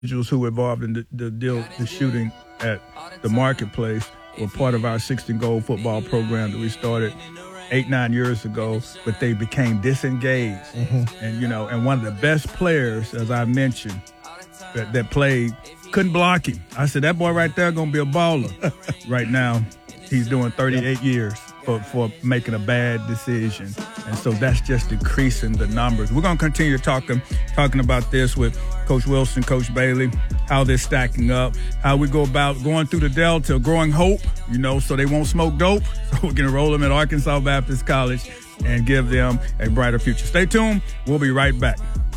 individuals who were involved in the shooting at the marketplace were part of our 16 goal football program that we started 8-9 years ago, but they became disengaged. And one of the best players, as I mentioned, that played, couldn't block him. I said, that boy right there going to be a baller. Right now, he's doing 38 years for making a bad decision. And so that's just decreasing the numbers. We're going to continue talking about this with Coach Wilson, Coach Bailey, how they're stacking up, how we go about going through the Delta, growing hope, so they won't smoke dope. So we're going to roll them at Arkansas Baptist College and give them a brighter future. Stay tuned. We'll be right back.